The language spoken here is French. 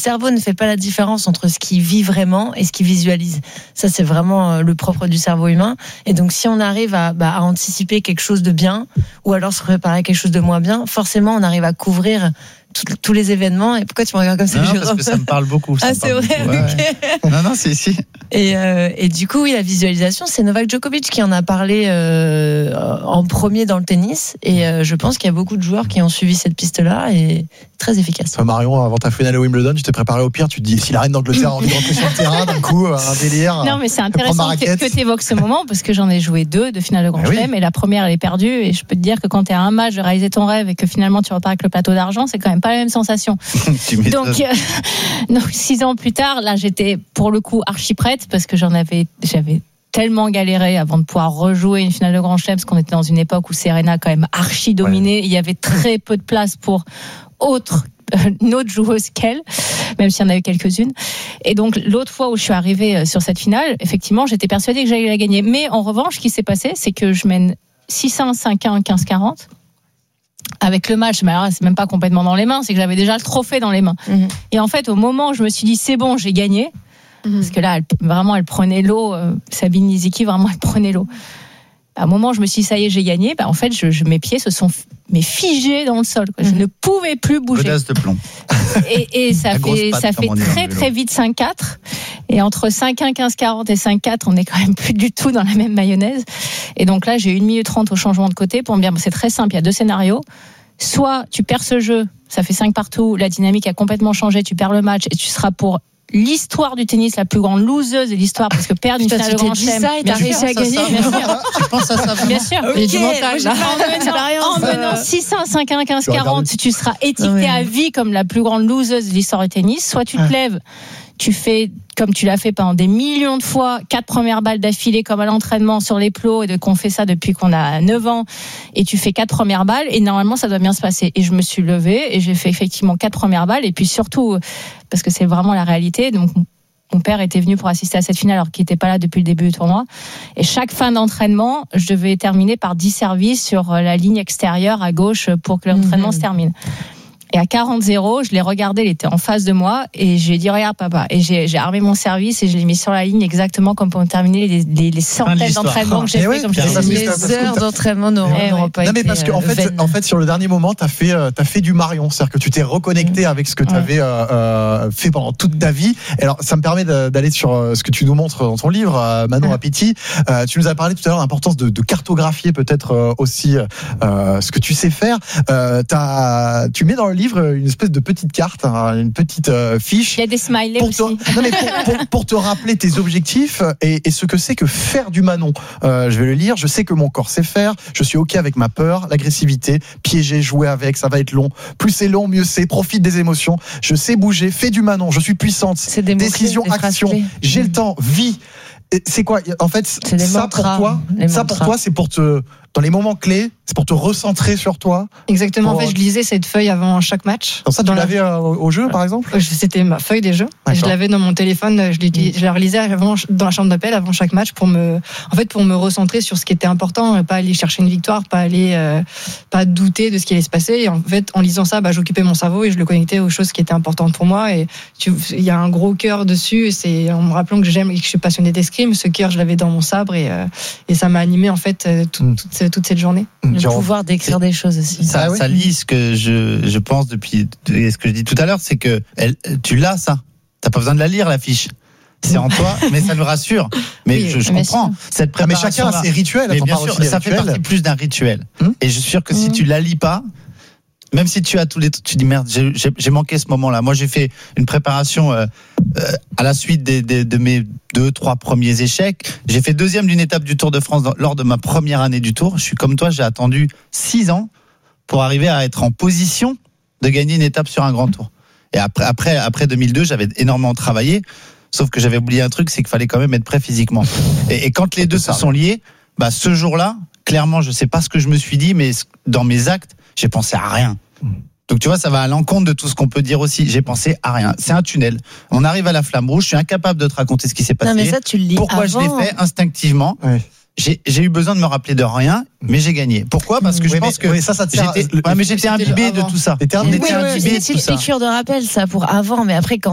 cerveau ne fait pas la différence entre ce qu'il vit vraiment et ce qu'il visualise. Ça, c'est vraiment le propre du cerveau humain. Et donc, si on arrive à anticiper quelque chose de bien, ou alors se préparer à quelque chose de moins bien, forcément, on arrive à couvrir tous les événements. Et pourquoi tu me regardes comme ça, Non, Jérôme ? parce que ça me parle beaucoup. Ah, c'est vrai, ok. Non, c'est si. Et du coup, oui, la visualisation, c'est Novak Djokovic qui en a parlé en premier dans le tennis. Et je pense qu'il y a beaucoup de joueurs qui ont suivi cette piste-là et très efficace. Toi, Marion, avant ta finale à Wimbledon, tu t'es préparé au pire. Tu te dis, si la reine d'Angleterre a envie de rentrer sur le terrain, d'un coup, un délire. Non, mais c'est intéressant que tu évoques ce moment parce que j'en ai joué 2 de finale de Grand Chelem et la première, elle est perdue. Et je peux te dire que quand tu es à un match de réaliser ton rêve et que finalement tu repars avec le plateau d'argent, c'est quand même pas la même sensation. Donc 6 ans plus tard, là, j'étais pour le coup archi prête parce que j'avais tellement galéré avant de pouvoir rejouer une finale de Grand Chelem parce qu'on était dans une époque où Serena quand même archi dominée. Il y avait très peu de place pour une autre joueuse qu'elle, même s'il y en a eu quelques-unes. Et donc, l'autre fois où je suis arrivée sur cette finale, effectivement, j'étais persuadée que j'allais la gagner. Mais en revanche, ce qui s'est passé, c'est que je mène 6-1, 5-1, 15-40. Avec le match, mais alors c'est même pas complètement dans les mains, c'est que j'avais déjà le trophée dans les mains. Et en fait, au moment où je me suis dit, c'est bon, j'ai gagné, parce que là, elle prenait l'eau, Sabine Lisicki, vraiment, elle prenait l'eau. À un moment, je me suis dit, ça y est, j'ai gagné. En fait, mes pieds se sont figés dans le sol. Je ne pouvais plus bouger. Godasse de plomb. Et ça fait très, très vite 5-4. Et entre 5-1, 15-40 et 5-4, on n'est quand même plus du tout dans la même mayonnaise. Et donc là, j'ai eu 1 minute 30 au changement de côté pour me dire, c'est très simple, il y a 2 scénarios. Soit tu perds ce jeu, ça fait 5 partout, la dynamique a complètement changé, tu perds le match et tu seras pour l'histoire du tennis la plus grande loseuse de l'histoire parce que perdre une finale de Grand Chelem, ça et t'as réussi à gagner. Bien sûr. Tu penses à ça? Bien sûr. Okay, du mental. En menant 6-1, 5-1, 15-40, tu seras étiqueté à vie comme la plus grande loseuse de l'histoire du tennis. Soit tu te lèves, tu fais comme tu l'as fait pendant des millions de fois, 4 premières balles d'affilée comme à l'entraînement sur les plots et qu'on fait ça depuis qu'on a 9 ans et tu fais 4 premières balles et normalement ça doit bien se passer. Et je me suis levée et j'ai fait effectivement 4 premières balles et puis surtout parce que c'est vraiment la réalité. Donc mon père était venu pour assister à cette finale alors qu'il n'était pas là depuis le début du tournoi. Et chaque fin d'entraînement, je devais terminer par 10 services sur la ligne extérieure à gauche pour que l'entraînement se termine. Et à 40-0, je l'ai regardé, il était en face de moi et j'ai dit regarde papa, et j'ai armé mon service et je l'ai mis sur la ligne exactement comme pour terminer les centaines d'entraînements que j'ai fait, comme les heures d'entraînement n'auront pas été. Non mais parce qu'en fait sur le dernier moment t'as fait du Marion, c'est-à-dire que tu t'es reconnecté avec ce que tu avais fait pendant toute ta vie. Et alors ça me permet d'aller sur ce que tu nous montres dans ton livre, Manon Appetit. Tu nous as parlé tout à l'heure de l'importance de cartographier peut-être aussi ce que tu sais faire. Tu mets dans le livre une espèce de petite carte, une petite fiche. Il y a des smileys aussi. Pour te rappeler tes objectifs et ce que c'est que faire du Manon. Je vais le lire. Je sais que mon corps sait faire. Je suis OK avec ma peur, l'agressivité, piéger, jouer avec, ça va être long. Plus c'est long, mieux c'est. Profite des émotions. Je sais bouger, fais du Manon. Je suis puissante. Décision, action. J'ai le temps, vie. C'est quoi en fait ça pour toi c'est pour te dans les moments clés, c'est pour te recentrer sur toi. Exactement. En fait, je lisais cette feuille avant chaque match. Donc ça, tu l'avais au jeu, par exemple ? C'était ma feuille des jeux. Je l'avais dans mon téléphone. Je la relisais avant, dans la chambre d'appel avant chaque match pour me recentrer sur ce qui était important, pas aller chercher une victoire, pas douter de ce qui allait se passer. Et en fait, en lisant ça, j'occupais mon cerveau et je le connectais aux choses qui étaient importantes pour moi. Et il y a un gros cœur dessus. C'est en me rappelant que j'aime et que je suis passionnée d'escrime. Ce cœur, je l'avais dans mon sabre et ça m'a animé en fait toute cette journée. Le pouvoir d'écrire des choses aussi. Ça lit ce que je pense depuis ce que je dis tout à l'heure, c'est que tu l'as ça. T'as pas besoin de la lire la fiche. C'est en toi, mais ça nous rassure. Mais oui, je comprends cette préparation. Mais chacun a ses rituels. Mais bien sûr, ça fait partie plus d'un rituel. Et je suis sûr que si tu la lis pas, même si tu as tous les, tu dis merde, j'ai manqué ce moment-là. Moi, j'ai fait une préparation à la suite de mes 2-3 premiers échecs. J'ai fait 2e d'une étape du Tour de France lors de ma première année du Tour. Je suis comme toi, j'ai attendu 6 ans pour arriver à être en position de gagner une étape sur un grand Tour. Et après 2002, j'avais énormément travaillé. Sauf que j'avais oublié un truc, c'est qu'il fallait quand même être prêt physiquement. Et quand les deux se sont liés, ce jour-là, clairement, je sais pas ce que je me suis dit, mais dans mes actes, j'ai pensé à rien. Donc tu vois, ça va à l'encontre de tout ce qu'on peut dire aussi. J'ai pensé à rien. C'est un tunnel. On arrive à la flamme rouge. Je suis incapable de te raconter ce qui s'est passé. Non, mais ça, tu le lis Pourquoi avant. je l'ai fait instinctivement. Oui. J'ai eu besoin de me rappeler de rien, mais j'ai gagné. Pourquoi ? Parce que je pense que j'étais imbibé de tout ça. Oui, c'est une piqûre de rappel, ça, pour avant. Mais après, quand